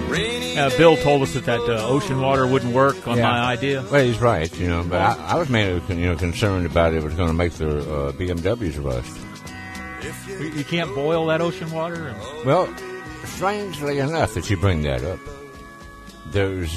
Bill told us that ocean water wouldn't work on my idea. Well, he's right, but I was mainly, concerned about it was going to make their BMWs rust. You can't boil that ocean water? Well, strangely enough that you bring that up, there's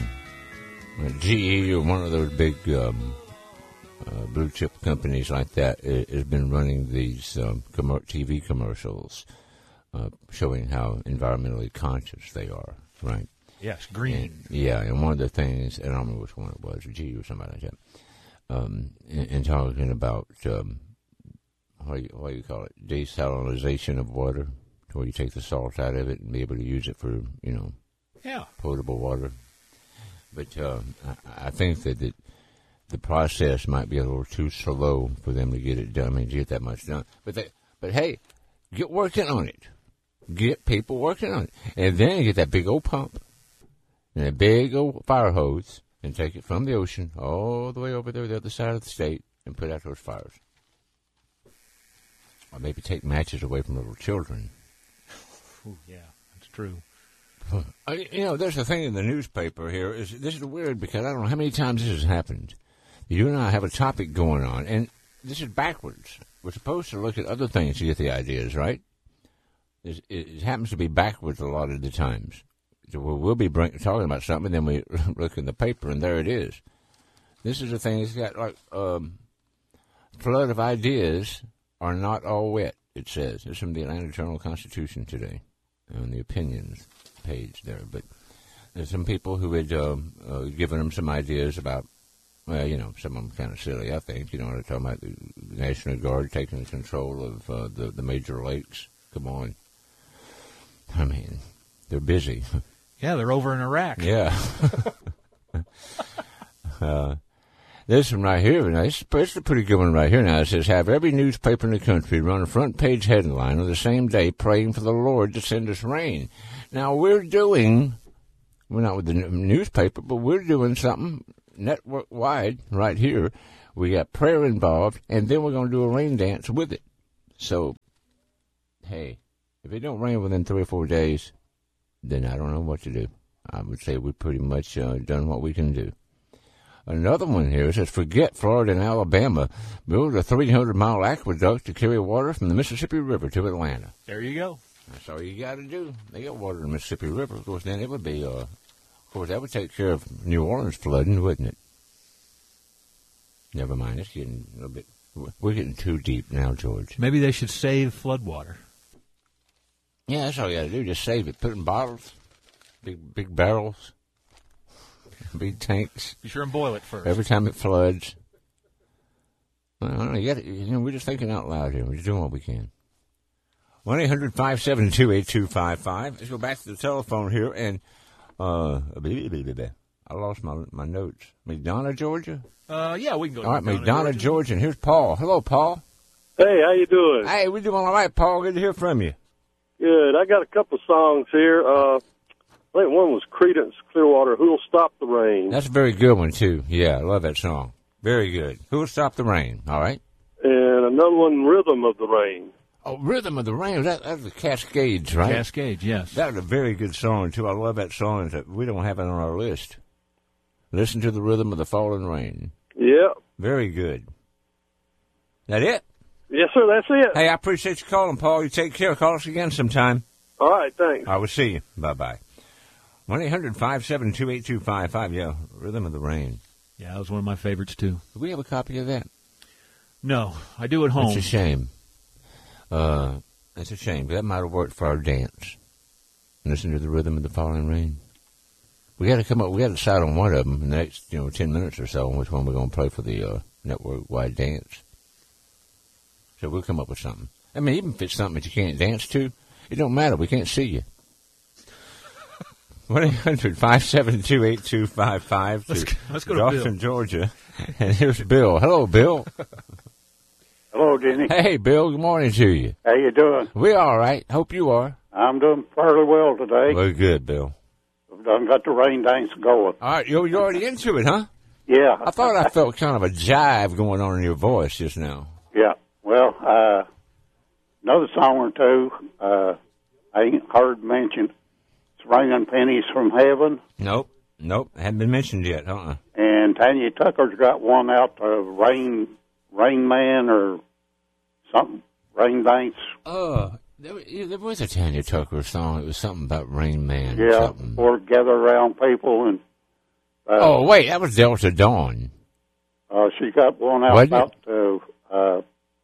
GE or one of those big blue chip companies like that has been running these TV commercials showing how environmentally conscious they are, right? Yes, green. And one of the things, and I don't remember which one it was, GE or somebody like that, and talking about what do you call it, desalinization of water, where you take the salt out of it and be able to use it for, potable water. But I think that the process might be a little too slow for them to get it done. To get that much done. But hey, get working on it. Get people working on it. And then get that big old pump and a big old fire hose and take it from the ocean all the way over there to the other side of the state and put out those fires. Or maybe take matches away from little children. Ooh, yeah, that's true. There's a thing in the newspaper here. This is weird because I don't know how many times this has happened. You and I have a topic going on, and this is backwards. We're supposed to look at other things to get the ideas, right? It happens to be backwards a lot of the times. So we'll be talking about something, and then we look in the paper, and there it is. This is the thing. It's got like flood of ideas are not all wet, it says. It's from the Atlanta Journal-Constitution today on the opinions page there. But there's some people who had given them some ideas about, some of them kind of silly, I think. They're talking about the National Guard taking control of the major lakes. Come on. I mean, they're busy. Yeah, they're over in Iraq. Yeah. This one right here, now, it's a pretty good one right here now. It says, have every newspaper in the country run a front page headline on the same day praying for the Lord to send us rain. Now, we're not with the newspaper, but we're doing something network-wide right here. We got prayer involved, and then we're going to do a rain dance with it. So, hey, if it don't rain within 3 or 4 days, then I don't know what to do. I would say we've pretty much done what we can do. Another one here says, forget Florida and Alabama. Build a 300-mile aqueduct to carry water from the Mississippi River to Atlanta. There you go. That's all you got to do. They got water in the Mississippi River. Of course, then it would be, that would take care of New Orleans flooding, wouldn't it? Never mind. It's getting a little bit, we're getting too deep now, George. Maybe they should save flood water. Yeah, that's all you got to do. Just save it. Put it in bottles, big barrels. Big tanks. Be sure and boil it first. Every time it floods. Well, we're just thinking out loud here. We're just doing what we can. 1-800-572-8255. Let's go back to the telephone here. And I lost my notes. McDonough, Georgia? Yeah, we can go to all right, McDonough, Georgia. And here's Paul. Hello, Paul. Hey, how you doing? Hey, we're doing all right, Paul. Good to hear from you. Good. I got a couple songs here. I think one was Creedence Clearwater, Who'll Stop the Rain. That's a very good one, too. Yeah, I love that song. Very good. Who'll Stop the Rain, all right? And another one, Rhythm of the Rain. Oh, Rhythm of the Rain. That's the Cascades, right? Cascades, yes. That was a very good song, too. I love that song. We don't have it on our list. Listen to the Rhythm of the Falling Rain. Yeah. Very good. That it? Yes, sir, that's it. Hey, I appreciate you calling, Paul. You take care. Call us again sometime. All right, thanks. I will see you. Bye-bye. 1-800-572-8255. Yeah, Rhythm of the Rain. Yeah, that was one of my favorites, too. Do we have a copy of that? No, I do at home. It's a shame. It's a shame. That might have worked for our dance. Listen to the Rhythm of the Falling Rain. We got to decide on one of them in the next 10 minutes or so on which one we're going to play for the network-wide dance. So we'll come up with something. I mean, even if it's something that you can't dance to, it don't matter. We can't see you. 1-800-572-8255 Let's go to Dawson, Bill. Georgia. And here's Bill. Hello, Bill. Hello, Jenny. Hey, Bill. Good morning to you. How you doing? We're all right. Hope you are. I'm doing fairly well today. Very good, Bill. I've done got the rain dance going. All right. You're already into it, huh? Yeah. I thought I felt kind of a jive going on in your voice just now. Yeah. Well, another song or two I ain't heard mentioned It's Raining Pennies from Heaven. Nope. Hadn't been mentioned yet, And Tanya Tucker's got one out, Rain Man or something, Rain Dance. There was a Tanya Tucker song. It was something about Rain Man. Yeah, or something. or Gather Around People. And Wait, that was Delta Dawn. She got one out about the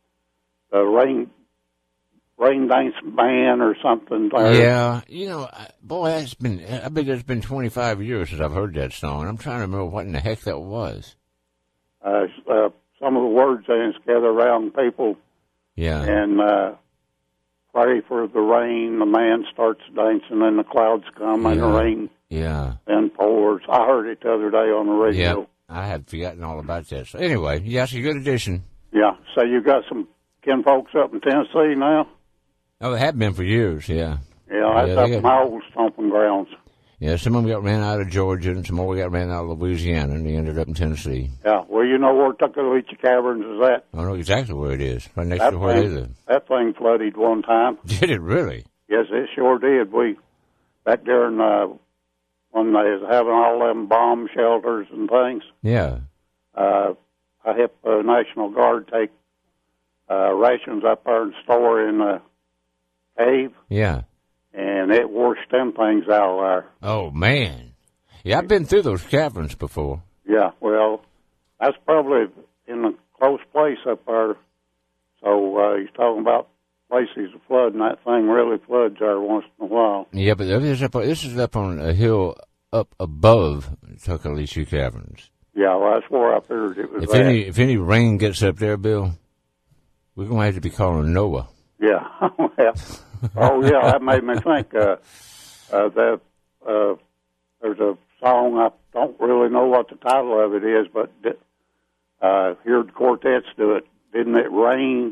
Rain Dance Man or something. Yeah, boy, I bet it's been 25 years since I've heard that song. And I'm trying to remember what in the heck that was. Some of the words in it's Gather Around People. Yeah. And pray for the rain. The man starts dancing and the clouds come and the rain then pours. I heard it the other day on the radio. Yeah, I had forgotten all about that. So anyway, it's a good addition. Yeah, so you got some kin folks up in Tennessee now? Oh, they have been for years, yeah. Yeah, that's up my old stomping grounds. Yeah, some of them got ran out of Georgia, and some more got ran out of Louisiana, and they ended up in Tennessee. Yeah, well, you know where Tuckaleechee Caverns is at? I know exactly where it is, right next to where they live. That thing flooded one time. Did it really? Yes, it sure did. We, back there in, when they was having all them bomb shelters and things. Yeah. I helped the National Guard take rations up there and store in the cave. Yeah. And it washed them things out there. Oh, man. Yeah, I've been through those caverns before. Yeah, well, that's probably in a close place up there. So he's talking about places of flood, and that thing really floods there once in a while. Yeah, but this is up on a hill up above Tuckaleechee Caverns. Yeah, well, that's where I figured it was if any rain gets up there, Bill, we're going to have to be calling Noah. Yeah. Oh, yeah, that made me think that there's a song, I don't really know what the title of it is, but heard the quartets do it. Didn't it rain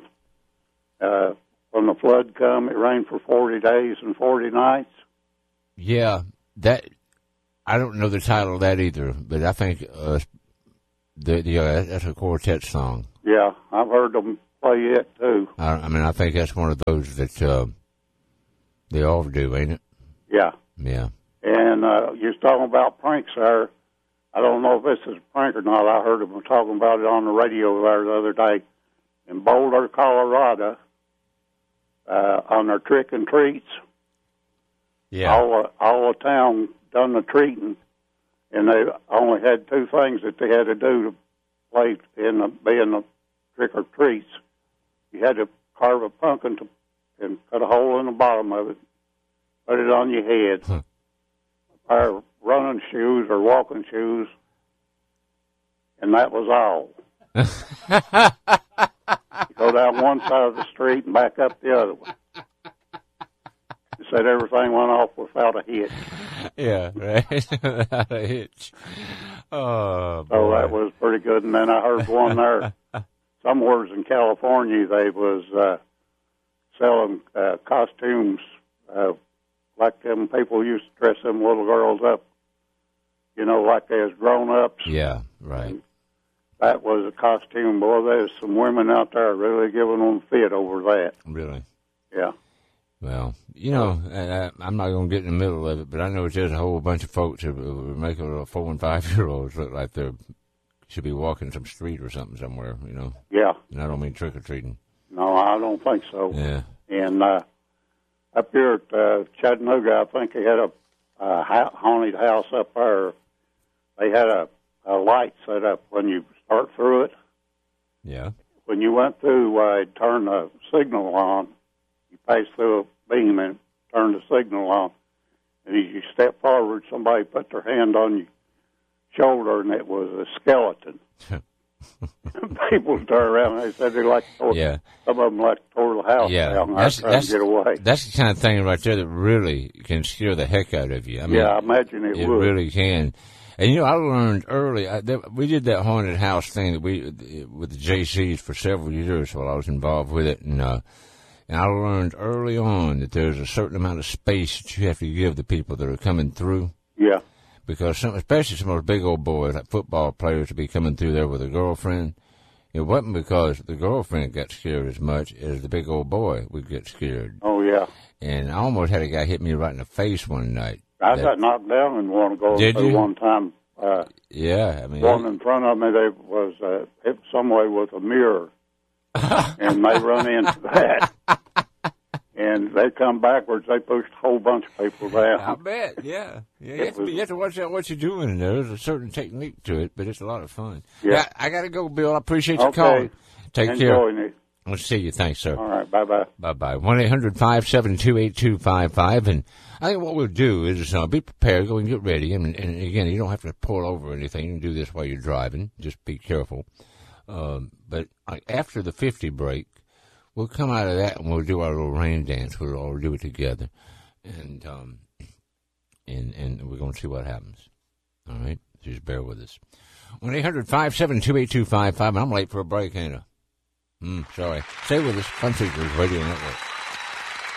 when the flood come? It rained for 40 days and 40 nights. Yeah, I don't know the title of that either, but I think that's a quartet song. Yeah, I've heard them play it too. I think that's one of those that they all do, ain't it? Yeah. Yeah. And you was talking about pranks there. I don't know if this is a prank or not. I heard them talking about it on the radio there the other day. In Boulder, Colorado, on their trick and treats. Yeah. All the town done the treating, and they only had two things that they had to do to play in the trick or treats. You had to carve a pumpkin and cut a hole in the bottom of it, put it on your head. A pair of running shoes or walking shoes, and that was all. You go down one side of the street and back up the other one. It said everything went off without a hitch. Yeah, right. Without a hitch. Oh, boy. So that was pretty good. And then I heard one there, somewhere in California, they was selling costumes like them people used to dress them little girls up, like they was grown-ups. Yeah, right. And that was a costume. Boy, there's some women out there really giving them fit over that. Really? Yeah. Well, I'm not going to get in the middle of it, but I know there's a whole bunch of folks that are making 4- and 5-year-olds look like they should be walking some street or something somewhere, Yeah. And I don't mean trick-or-treating. No, I don't think so. Yeah. And up here at Chattanooga, I think they had a haunted house up there. They had a light set up when you start through it. Yeah. When you went through, it turned the signal on. You passed through a beam and turned the signal on. And as you step forward, somebody put their hand on your shoulder, and it was a skeleton. People turned around and they said they like some of them like tore the house down. That's trying to get away. That's the kind of thing right there that really can scare the heck out of you. I mean, I imagine it would. It really can. And I learned early. We did that haunted house thing with the JCs for several years while I was involved with it, and I learned early on that there's a certain amount of space that you have to give the people that are coming through. Yeah. Because especially some of those big old boys, like football players, to be coming through there with a girlfriend. It wasn't because the girlfriend got scared as much as the big old boy would get scared. Oh, yeah. And I almost had a guy hit me right in the face one night. I got knocked down in one going Did through you? one time. Yeah, I mean, One in front of me, there was hit some way with a mirror, and they run into that. And they come backwards. They pushed a whole bunch of people down. I bet, yeah. You have to watch out what you're doing. There's a certain technique to it, but it's a lot of fun. Yeah. I got to go, Bill. I appreciate you Okay. calling. Take Enjoying care. it. We'll see you. Thanks, sir. All right. Bye-bye. Bye-bye. 1-800-572-8255. And I think what we'll do is be prepared, go and get ready. And again, you don't have to pull over or anything. You can do this while you're driving. Just be careful. But after the 50 break, we'll come out of that and we'll do our little rain dance. We'll all do it together. And we're going to see what happens. All right? Just bear with us. 1-800-572-8255. I'm late for a break, ain't I? Sorry. Stay with us. Fun Seekers Radio Network.